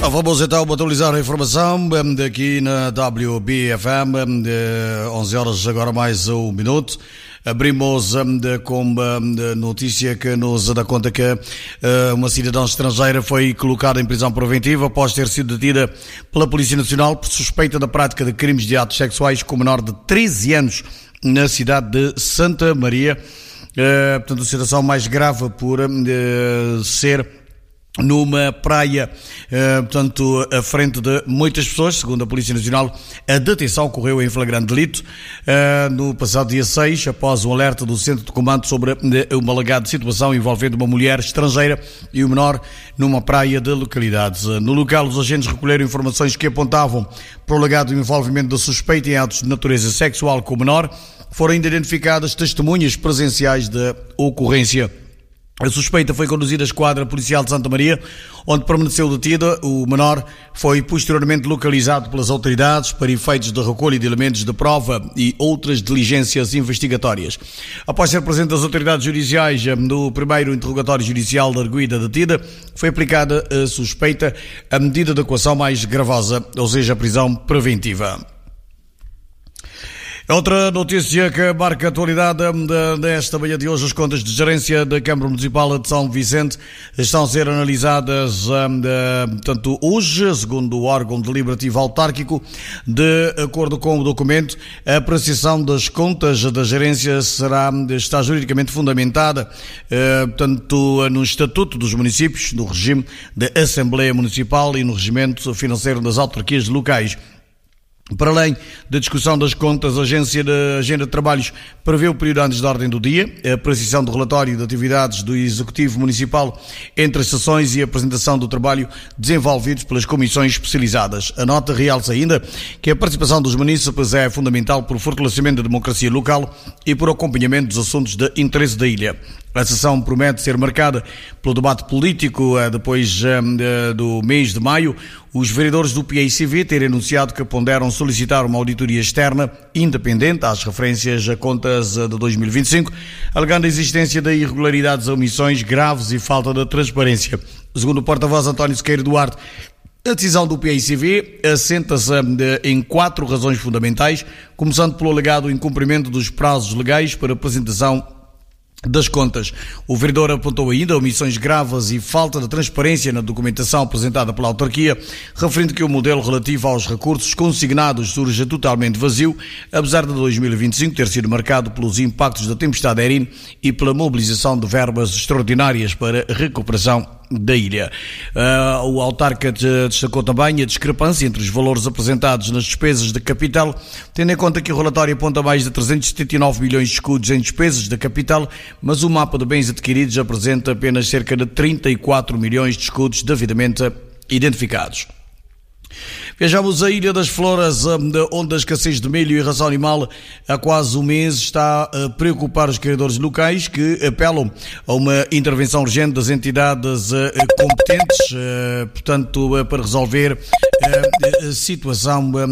Vamos então atualizar a informação aqui na WBFM, 11 horas agora mais um minuto. Abrimos com notícia que nos dá conta que uma cidadã estrangeira foi colocada em prisão preventiva após ter sido detida pela Polícia Nacional por suspeita da prática de crimes de atos sexuais com menor de 13 anos na cidade de Santa Maria. Portanto, a situação mais grave por ser numa praia, portanto, à frente de muitas pessoas. Segundo a Polícia Nacional, a detenção ocorreu em flagrante delito no passado dia 6, após um alerta do Centro de Comando sobre uma alegada situação envolvendo uma mulher estrangeira e um menor numa praia da localidade. No local, os agentes recolheram informações que apontavam para o alegado envolvimento da suspeita em atos de natureza sexual com o menor. Foram ainda identificadas testemunhas presenciais da ocorrência. A suspeita foi conduzida à esquadra policial de Santa Maria, onde permaneceu detida. O menor foi posteriormente localizado pelas autoridades para efeitos de recolha de elementos de prova e outras diligências investigatórias. Após ser presente às autoridades judiciais no primeiro interrogatório judicial da arguida detida, foi aplicada a suspeita a medida de coação mais gravosa, ou seja, a prisão preventiva. Outra notícia que marca a atualidade desta manhã de hoje: as contas de gerência da Câmara Municipal de São Vicente estão a ser analisadas, portanto, hoje, segundo o órgão deliberativo autárquico. De acordo com o documento, a apreciação das contas da gerência está juridicamente fundamentada, portanto, no Estatuto dos Municípios, no regime da Assembleia Municipal e no regimento financeiro das autarquias locais. Para além da discussão das contas, a Agência de Trabalhos prevê o período antes da ordem do dia, a apreciação do relatório de atividades do Executivo Municipal entre as sessões e a apresentação do trabalho desenvolvidos pelas comissões especializadas. A nota realça ainda que a participação dos munícipes é fundamental para o fortalecimento da democracia local e para o acompanhamento dos assuntos de interesse da ilha. A sessão promete ser marcada pelo debate político. Depois do mês de maio, os vereadores do PACV terem anunciado que ponderam solicitar uma auditoria externa independente às referências a contas de 2025, alegando a existência de irregularidades, omissões graves e falta de transparência. Segundo o porta-voz António Sequeira Duarte, a decisão do PACV assenta-se em 4 razões fundamentais, começando pelo alegado incumprimento dos prazos legais para apresentação das contas. O vereador apontou ainda omissões graves e falta de transparência na documentação apresentada pela autarquia, referindo que o modelo relativo aos recursos consignados surge totalmente vazio, apesar de 2025 ter sido marcado pelos impactos da tempestade Erin e pela mobilização de verbas extraordinárias para a recuperação da ilha. O autarca destacou também a discrepância entre os valores apresentados nas despesas de capital, tendo em conta que o relatório aponta mais de 379 milhões de escudos em despesas de capital, mas o mapa de bens adquiridos apresenta apenas cerca de 34 milhões de escudos devidamente identificados. Viajamos à Ilha das Flores, onde a escassez de milho e ração animal há quase um mês está a preocupar os criadores locais, que apelam a uma intervenção urgente das entidades competentes, portanto, para resolver a situação